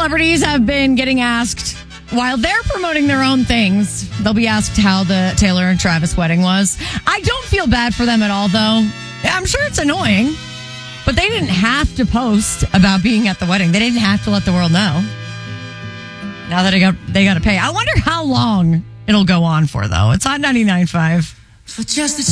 celebrities have been getting asked, while they're promoting their own things, they'll be asked how the Taylor and Travis wedding was. I don't feel bad for them at all, though. I'm sure it's annoying, but they didn't have to post about being at the wedding. They didn't have to let the world know. Now that they got to pay. I wonder how long it'll go on for, though. It's Hot 99.5. For just the